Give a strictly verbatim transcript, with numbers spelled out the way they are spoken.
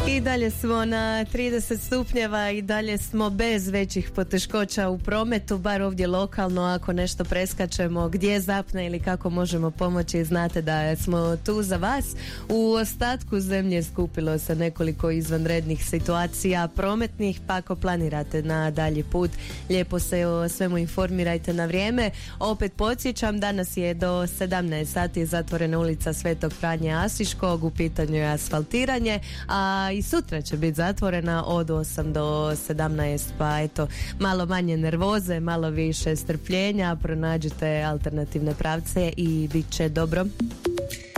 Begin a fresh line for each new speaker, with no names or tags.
I dalje smo na trideset stupnjeva i dalje smo bez većih poteškoća u prometu, bar ovdje lokalno. Ako nešto preskačemo, gdje zapne ili kako možemo pomoći, znate da smo tu za vas. U ostatku zemlje skupilo se nekoliko izvanrednih situacija prometnih, pa ako planirate na dalji put, lijepo se o svemu informirajte na vrijeme. Opet podsjećam, danas je do sedamnaest sati zatvorena ulica Svetog Franje Asiškog, u pitanju je asfaltiranje, a i sutra će biti zatvorena od osam do sedamnaest, pa eto, malo manje nervoze, malo više strpljenja, pronađite alternativne pravce i bit će dobro.